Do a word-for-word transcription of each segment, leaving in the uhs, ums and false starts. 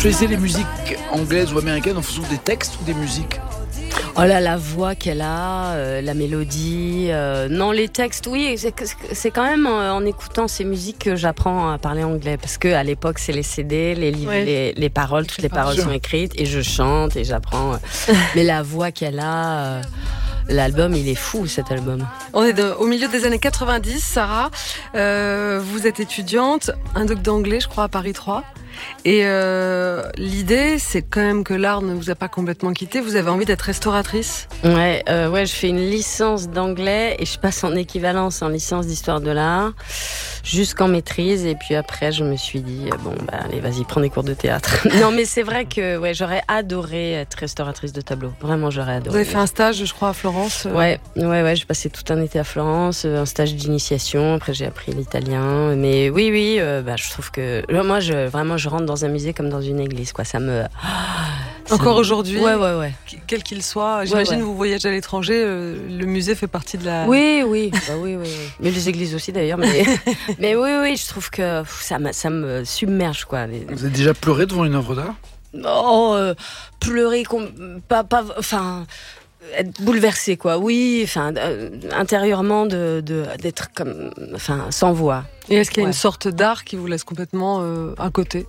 choisissez les musiques anglaises ou américaines en fonction des textes ou des musiques? Oh là, la voix qu'elle a, euh, la mélodie. Euh, non, les textes, oui, c'est, c'est quand même en, en écoutant ces musiques que j'apprends à parler anglais. Parce qu'à l'époque, c'est les C D, les livres, ouais. les, les paroles, toutes les, les paroles sont écrites et je chante et j'apprends. Mais la voix qu'elle a. Euh, L'album, il est fou, cet album. On est de, au milieu des années quatre-vingt-dix, Sarah. Euh, vous êtes étudiante, un doc d'anglais, je crois, à Paris trois. Et euh, l'idée, c'est quand même que l'art ne vous a pas complètement quitté. Vous avez envie d'être restauratrice. Ouais, euh, ouais, je fais une licence d'anglais et je passe en équivalence en licence d'histoire de l'art jusqu'en maîtrise. Et puis après, je me suis dit bon, bah allez, vas-y, prends des cours de théâtre. Non, mais c'est vrai que ouais, j'aurais adoré être restauratrice de tableaux. Vraiment, j'aurais adoré. Vous avez fait un stage, je crois, à Florence. Euh... Ouais, ouais, ouais. J'ai passé tout un été à Florence, un stage d'initiation. Après, j'ai appris l'italien. Mais oui, oui, euh, bah, je trouve que moi, je vraiment, je rentre dans un musée comme dans une église, quoi. Ça me ça encore me... aujourd'hui. Ouais, ouais, ouais. Quel qu'il soit, j'imagine, ouais, ouais. Vous voyagez à l'étranger, euh, le musée fait partie de la. Oui, oui, bah oui, oui, oui. Mais les églises aussi d'ailleurs. Mais, mais oui, oui, je trouve que ça me, ça me submerge, quoi. Vous avez déjà pleuré devant une œuvre d'art? Oh, euh, pleurer, pas, pas, enfin. Être bouleversé, quoi. Oui, enfin, euh, intérieurement, de, de, d'être comme, enfin, sans voix. Et est-ce qu'il y a ouais. une sorte d'art qui vous laisse complètement euh, à côté?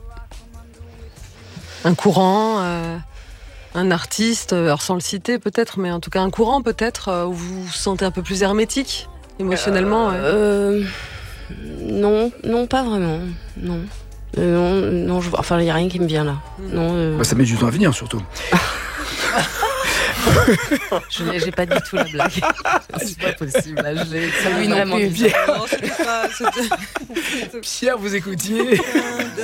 Un courant, euh, un artiste, alors sans le citer peut-être, mais en tout cas un courant peut-être, euh, où vous vous sentez un peu plus hermétique, émotionnellement. Euh, ouais. euh, non, non, pas vraiment, non. Euh, non, non je, enfin, il n'y a rien qui me vient là. Mmh. Non, euh... bah, ça met du temps à venir, surtout. Je n'ai j'ai pas dit tout la blague. C'est pas possible. Là, j'ai... Ça oui, vraiment Pierre. Non, c'était pas, c'était... Pierre, vous écoutiez.